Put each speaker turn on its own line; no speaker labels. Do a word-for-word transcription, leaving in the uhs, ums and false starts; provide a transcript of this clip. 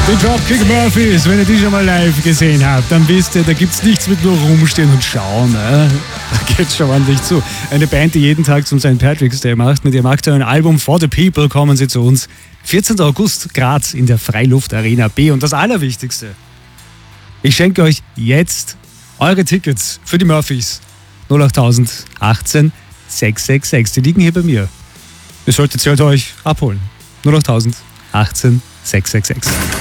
Die Dropkick Murphys, wenn ihr die schon mal live gesehen habt, dann wisst ihr, da gibt's nichts mit nur rumstehen und schauen. Ne? Da geht's schon ordentlich zu. Eine Band, die jeden Tag zum Sankt Patrick's Day macht. Mit ihrem aktuellen Album For the People kommen sie zu uns. vierzehnten August, Graz in der Freiluftarena B. Und das Allerwichtigste, ich schenke euch jetzt eure Tickets für die Murphys. null acht achtzehn sechs sechs sechs, die liegen hier bei mir. Ihr solltet sie halt euch abholen. null acht achtzehn sechs sechs sechs.